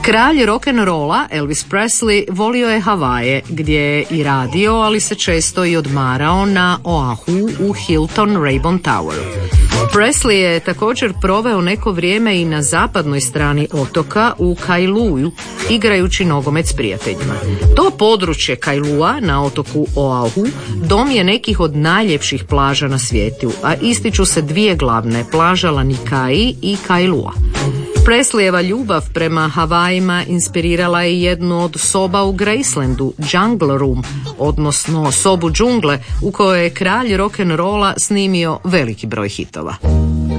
Kralj rock'n'rolla Elvis Presley volio je Havaje, gdje je i radio, ali se često i odmarao na Oahu u Hilton Raybon Toweru. Presley je također proveo neko vrijeme i na zapadnoj strani otoka u Kailouju, igrajući nogomet s prijateljima. To područje Kailua na otoku Oahu dom je nekih od najljepših plaža na svijetu, a ističu se dvije glavne, plaža Lanikai i Kailua. Presleyjeva ljubav prema Havajima inspirirala je jednu od soba u Gracelandu, Jungle Room, odnosno sobu džungle, u kojoj je kralj rock'n'rolla snimio veliki broj hitova.